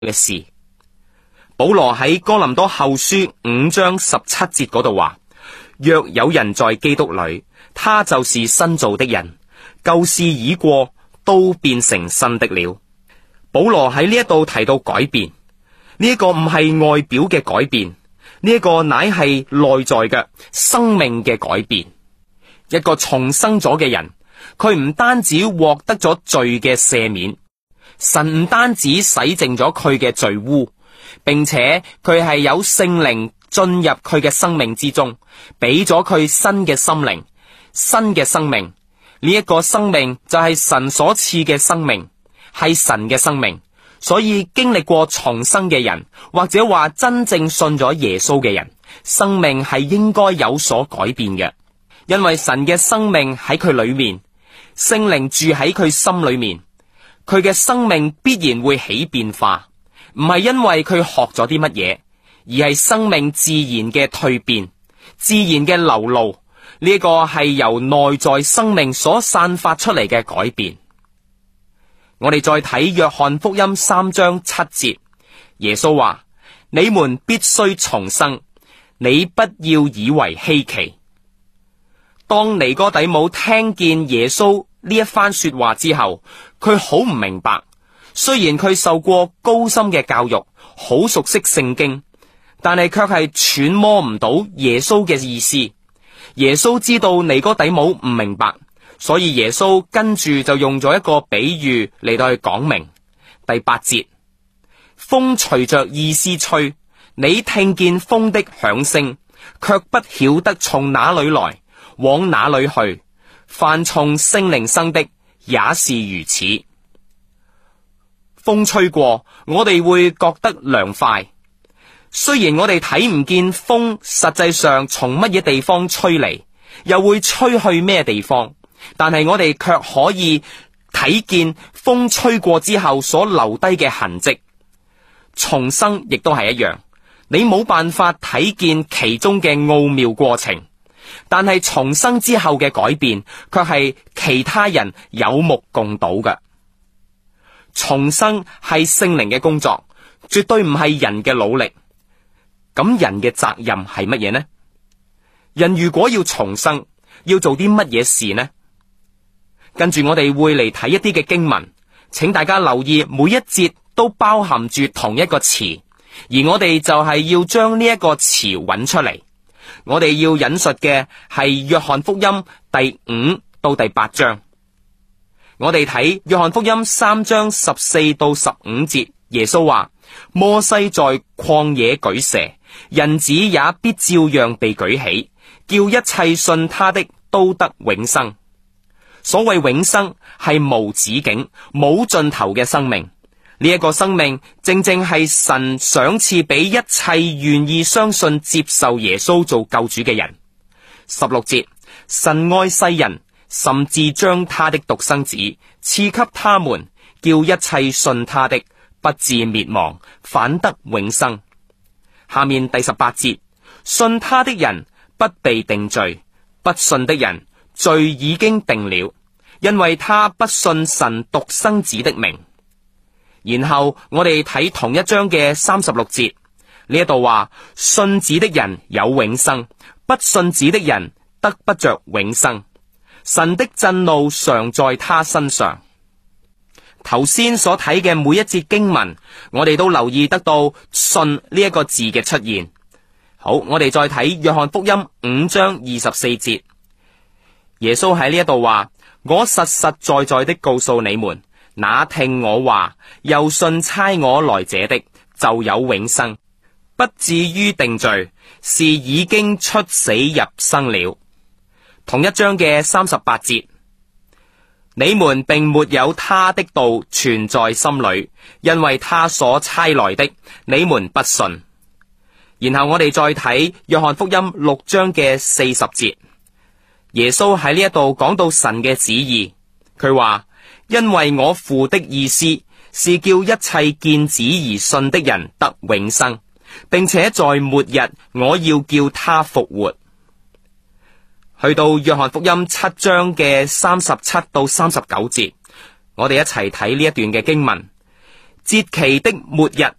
嘅事。保羅喺哥林多後書5章17節嗰度話：若有人在基督裏，他就是新造的人，舊事已過，都變成新的了。保羅喺呢一度提到改變，呢一個唔係外表嘅改變，呢一個乃係內在嘅生命嘅改變。一個重生咗嘅人，佢唔單止獲得咗罪嘅赦免，神唔單止洗淨咗佢嘅罪污，並且佢係有聖靈進入佢嘅生命之中，俾咗佢新嘅心靈、新嘅生命。呢一個生命就係神所賜嘅生命，係神嘅生命。所以經歷過重生嘅人，或者話真正信咗耶穌嘅人，生命係應該有所改變嘅，因為神嘅生命喺佢裏面，聖靈住喺佢心裏面，佢嘅生命必然會起變化。唔係因為佢學咗啲乜嘢，而係生命自然嘅蛻變，自然嘅流露。呢個係由內在生命所散發出嚟嘅改變。我哋再睇約翰福音3章7節，耶穌話：你們必須重生，你不要以為稀奇。當尼哥底母聽見耶穌呢一番說話之後，佢好唔明白。雖然佢受過高深嘅教育，好熟悉聖經，但係卻係揣摩唔到耶穌嘅意思。耶穌知道尼哥底母唔明白，所以耶穌跟住就用咗一個比喻嚟到去講明。第8節，風隨着意思吹，你聽見風的響聲，卻不曉得從哪裏來，往哪裏去。凡從聖靈生的，也是如此。風吹過，我哋會覺得涼快。雖然我哋睇唔見風實際上從乜嘢地方吹嚟，又會吹去咩地方，但係我哋卻可以睇見風吹過之後所留低嘅痕跡。重生亦都係一樣，你冇辦法睇見其中嘅奧妙過程，但係重生之後嘅改變，卻係其他人有目共睹嘅。重生係聖靈嘅工作，絕對唔係人嘅努力。咁人嘅責任係乜嘢呢？人如果要重生，要做啲乜嘢事呢？跟住我哋會嚟睇一啲嘅經文，請大家留意每一節都包含住同一個詞，而我哋就係要將呢一個詞揾出嚟。我哋要引述嘅係約翰福音第5到第8章。我哋睇約翰福音3章14到15節，耶穌話：摩西在曠野舉蛇，人子也必照樣被舉起，叫一切信他的都得永生。所謂永生係無止境、冇盡頭嘅生命。呢一個生命正正係神賞賜俾一切願意相信接受耶穌做救主嘅人。16節，神愛世人，甚至將他的獨生子賜給他們，叫一切信他的不至滅亡，反得永生。下面第18節，信他的人不被定罪，不信的人罪已經定了，因為他不信神獨生子的名。然後我哋睇同一章嘅36節，呢一度話：信子的人有永生，不信子的人得不着永生。神的震怒常在他身上。頭先所睇嘅每一節經文，我哋都留意得到信呢一個字嘅出現。好，我哋再睇約翰福音5章24節，耶穌喺呢一度話：我實實在在的告訴你們，那聽我話又信差我來者的，就有永生，不至於定罪，是已經出死入生了。同一章嘅38節，你們並沒有他的道存在心裏，因為他所差來的，你們不信。然後我哋再睇約翰福音6章嘅40節，耶穌喺呢一度講到神嘅旨意，佢話：因為我父的意思是叫一切見子而信的人得永生，並且在末日我要叫他復活。去到約翰福音7章嘅37到39節，我哋一齊睇呢一段嘅經文。 節期的末日